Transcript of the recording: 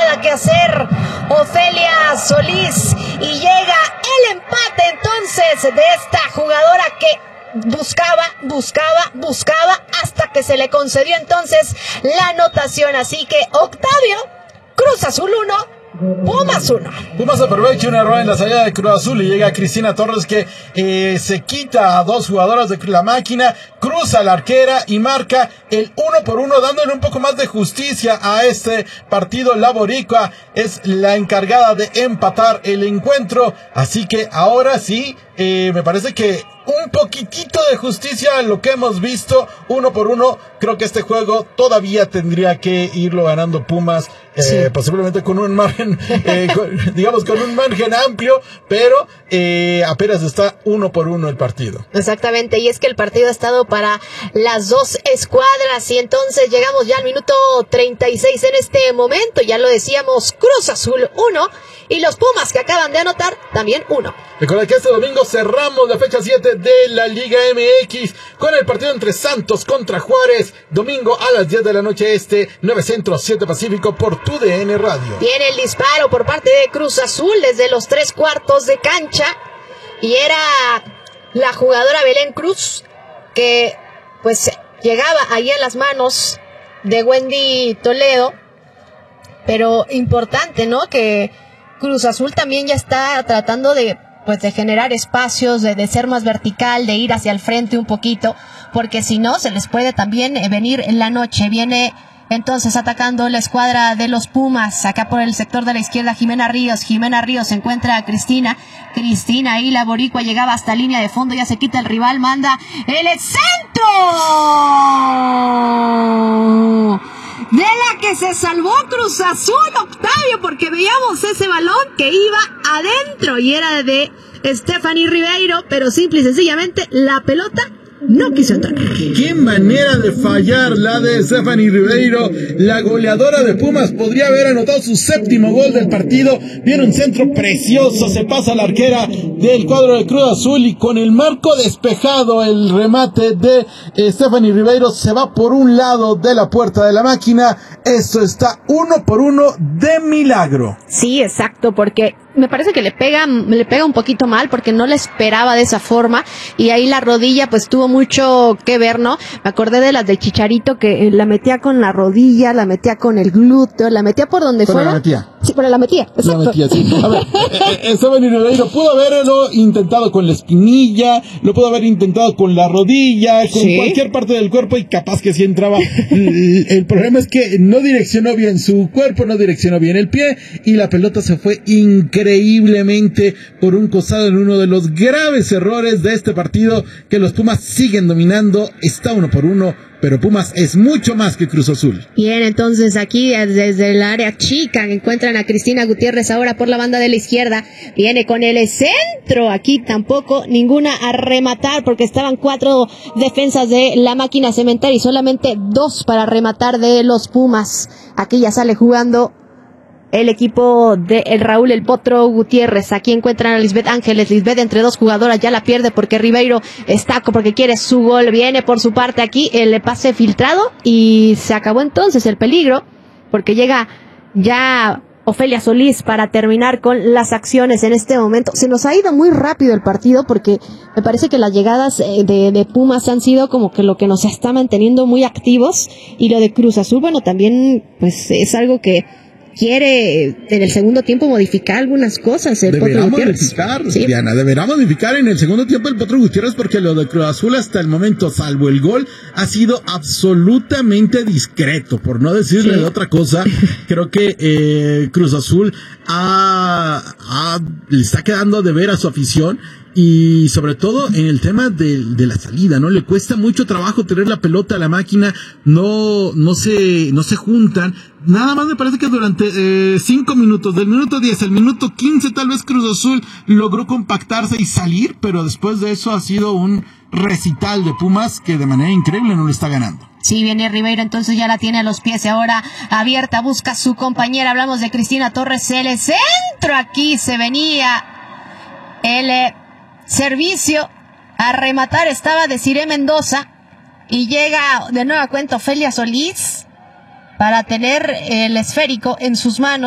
nada que hacer Ofelia Solís y llega el empate entonces de esta jugadora que buscaba hasta que se le concedió entonces la anotación. Así que Octavio, Cruz Azul 1, Pumas 1. Pumas aprovecha un error en la salida de Cruz Azul y llega Cristina Torres que se quita a dos jugadoras de la máquina, cruza la arquera y marca el 1-1, dándole un poco más de justicia a este partido. La boricua es la encargada de empatar el encuentro, así que ahora sí, me parece que un poquitito de justicia en lo que hemos visto, 1-1. Creo que este juego todavía tendría que irlo ganando Pumas, posiblemente con un margen, con un margen amplio, pero apenas está 1-1 el partido. Exactamente, y es que el partido ha estado para las dos escuadras, y entonces llegamos ya al minuto 36 en este momento. Ya lo decíamos, Cruz Azul 1 y los Pumas, que acaban de anotar, también 1. Recuerda que este domingo cerramos la fecha 7 de la Liga MX con el partido entre Santos contra Juárez, domingo a las 10 de la noche 9 Centro, 7 Pacífico, por TUDN Radio. Tiene el disparo por parte de Cruz Azul desde los 3/4 de cancha, y era la jugadora Belén Cruz, que pues llegaba ahí en las manos de Wendy Toledo. Pero importante, ¿no?, que Cruz Azul también ya está tratando de generar espacios, de ser más vertical, de ir hacia el frente un poquito, porque si no, se les puede también venir en la noche. Viene entonces atacando la escuadra de los Pumas, acá por el sector de la izquierda, Jimena Ríos se encuentra a Cristina, ahí la boricua llegaba hasta línea de fondo, ya se quita el rival, manda el centro, de la que se salvó Cruz Azul, Octavio, porque veíamos ese balón que iba adentro y era de Stephanie Ribeiro, pero simple y sencillamente la pelota no quiso entrar. Qué manera de fallar la de Stephanie Ribeiro, la goleadora de Pumas. Podría haber anotado su 7º gol del partido. Viene un centro precioso, se pasa la arquera del cuadro de Cruz Azul y con el marco despejado, el remate de Stephanie Ribeiro se va por un lado de la puerta de la máquina. Esto está 1-1 de milagro. Sí, exacto, porque me parece que le pega un poquito mal, porque no le esperaba de esa forma, y ahí la rodilla pues tuvo mucho que ver, ¿no? Me acordé de las del Chicharito, que la metía con la rodilla, la metía con el glúteo, la metía por donde fuera. La metía. Sí, pero la metía, exacto. La metía, sí. A ver, Stephanie Ribeiro pudo haberlo intentado con la espinilla, lo pudo haber intentado con la rodilla, con cualquier parte del cuerpo, y capaz que sí entraba. El problema es que no direccionó bien su cuerpo, no direccionó bien el pie, y la pelota se fue increíblemente por un costado en uno de los graves errores de este partido, que los Pumas siguen dominando. Está 1-1, pero Pumas es mucho más que Cruz Azul. Bien, entonces aquí desde el área chica encuentran a Cristina Gutiérrez ahora por la banda de la izquierda. Viene con el centro, aquí tampoco ninguna a rematar, porque estaban 4 defensas de la máquina cementera y solamente 2 para rematar de los Pumas. Aquí ya sale jugando el equipo de el Raúl El Potro Gutiérrez. Aquí encuentran a Lisbeth Ángeles. Lisbeth entre 2 jugadoras ya la pierde porque Ribeiro está porque quiere su gol. Viene por su parte aquí el pase filtrado y se acabó entonces el peligro, porque llega ya Ofelia Solís para terminar con las acciones en este momento. Se nos ha ido muy rápido el partido, porque me parece que las llegadas de Pumas han sido como que lo que nos está manteniendo muy activos, y lo de Cruz Azul, bueno, también pues es algo que quiere en el segundo tiempo modificar algunas cosas. Deberá modificar, ¿sí? Diana, deberá modificar en el segundo tiempo el Potro Gutiérrez, porque lo de Cruz Azul hasta el momento, salvo el gol, ha sido absolutamente discreto, por no decirle de otra cosa. Creo que Cruz Azul le está quedando de ver a su afición, y sobre todo en el tema de la salida, ¿no? Le cuesta mucho trabajo tener la pelota a la máquina, no se juntan. Nada más me parece que durante 5 minutos, del minuto 10 al minuto 15, tal vez Cruz Azul logró compactarse y salir, pero después de eso ha sido un recital de Pumas que de manera increíble no lo está ganando. Sí, viene Ribeiro, entonces ya la tiene a los pies, ahora abierta, busca a su compañera. Hablamos de Cristina Torres, el centro, aquí se venía el servicio a rematar, estaba Desiree Mendoza, y llega de nueva cuenta Ofelia Solís para tener el esférico en sus manos.